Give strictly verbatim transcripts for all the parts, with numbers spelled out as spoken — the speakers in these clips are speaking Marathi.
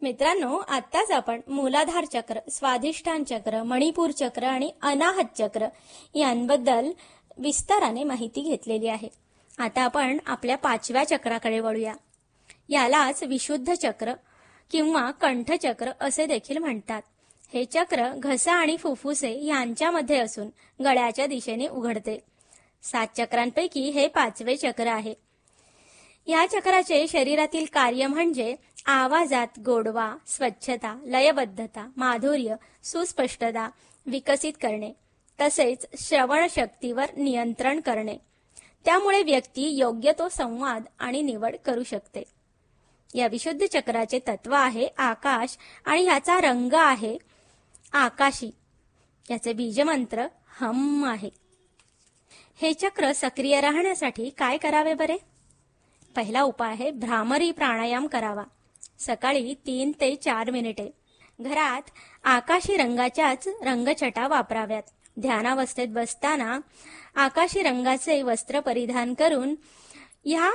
मित्रांनो, आत्ताच आपण मूलाधार चक्र, स्वाधिष्ठान चक्र, मणिपूर चक्र आणि अनाहत चक्र यांबद्दल विस्ताराने माहिती घेतलेली आहे. आता आपण आपल्या पाचव्या चक्राकडे वळूया. यालाच विशुद्ध चक्र किंवा कंठचक्र असे देखील म्हणतात. हे चक्र घसा आणि फुफ्फुसे यांच्यामध्ये असून गळ्याच्या दिशेने उघडते. सात चक्रांपैकी हे पाचवे चक्र आहे. या चक्राचे शरीरातील कार्य म्हणजे आवाजात गोडवा, स्वच्छता, लयबद्धता, माधुर्य, सुस्पष्टता विकसित करणे, तसेच श्रवण शक्तीवर नियंत्रण करणे. त्यामुळे व्यक्ती योग्य तो संवाद आणि निवड करू शकते. या विशुद्ध चक्राचे तत्व आहे आकाश आणि ह्याचा रंग आहे आकाशी. याचे बीजमंत्र हम आहे. हे चक्र सक्रिय राहण्यासाठी काय करावे बरे? पहिला उपाय आहे भ्रामरी प्राणायाम करावा. सकाळी तीन ते चार मिनिटे. घरात आकाशी रंगाच्याच रंगछटा वापराव्यात. ध्यानावस्थेत बसताना आकाशी रंगाचे वस्त्र परिधान करून या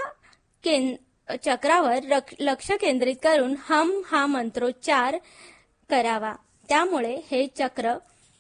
चक्रावर लक्ष केंद्रित करून हम हा मंत्रोच्चार करावा. त्यामुळे हे चक्र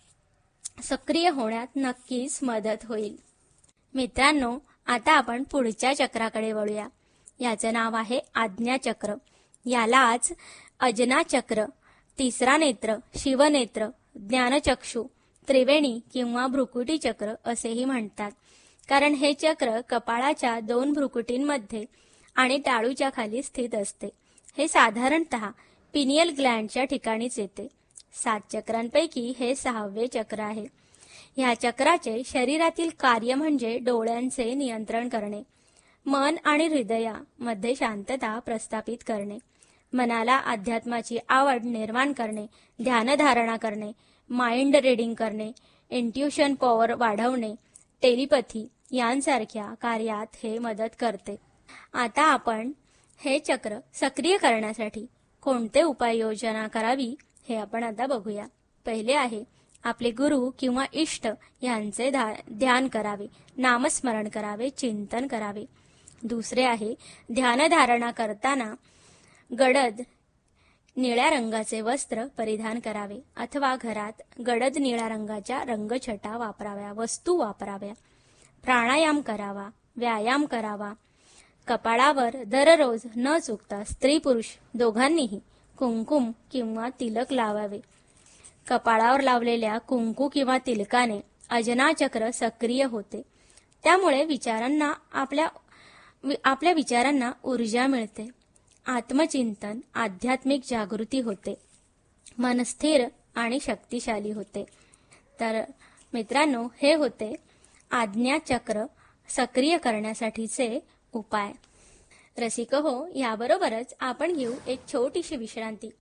सक्रिय होण्यात नक्कीच मदत होईल. मित्रांनो, आता आपण पुढच्या चक्राकडे वळूया. याचे नाव आहे आज्ञाचक्र. यालाच अजना चक्र, तिसरा नेत्र, शिवनेत्र, ज्ञानचक्षु, त्रिवेणी किंवा भ्रुकुटी चक्र असेही म्हणतात. कारण हे चक्र कपाळाच्या दोन भ्रुकुटींमध्ये आणि टाळूच्या खाली स्थित असते. हे साधारणतः पिनियल ग्लँडच्या ठिकाणीच येते. सात चक्रांपैकी हे सहावे चक्र आहे. ह्या चक्राचे शरीरातील कार्य म्हणजे डोळ्यांचे नियंत्रण करणे, मन आणि हृदयामध्ये शांतता प्रस्थापित करणे, मनाला अध्यात्माची आवड निर्माण करणे, ध्यानधारणा करणे, माइंड रीडिंग करणे, इंट्युशन पॉवर वाढवणे, टेलिपॅथी यांसारख्या कार्यात हे मदत करते. आता आपण हे चक्र सक्रिय करण्यासाठी कोणते उपाययोजना करावी हे आपण आता बघूया. पहिले आहे आपले गुरु किंवा इष्ट यांचे ध्यान करावे, नामस्मरण करावे, चिंतन करावे. दुसरे आहे ध्यानधारणा करताना गडद निळ्या रंगाचे वस्त्र परिधान करावे अथवा घरात गडद निळ्या रंगाच्या रंगछटा वापराव्या, वस्तू वापराव्या. प्राणायाम करावा, व्यायाम करावा. कपाळावर दररोज न चुकता स्त्री पुरुष दोघांनीही कुंकुम किंवा तिलक लावावे. कपाळावर लावलेल्या कुंकू किंवा तिलकाने अजनाचक्र सक्रिय होते. त्यामुळे विचारांना आपल्या आपल्या विचारांना ऊर्जा मिळते. आत्मचिंतन, आध्यात्मिक जागृती होते. मन स्थिर आणि शक्तिशाली होते. तर मित्रांनो, हे होते आज्ञाचक्र सक्रिय करण्यासाठीचे उपाय. रसिक हो, याबरोबरच आपण घेऊ एक छोटीशी विश्रांती.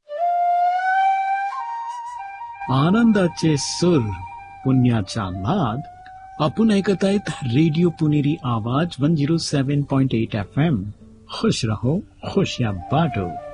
आनंदाचे सूर, पुण्याचा नाद. आपण ऐकत आहेत रेडिओ पुणेरी आवाज वन झिरो सेवन पॉइंट एट एफ एम. खुश रहो, खुशियां बांटो.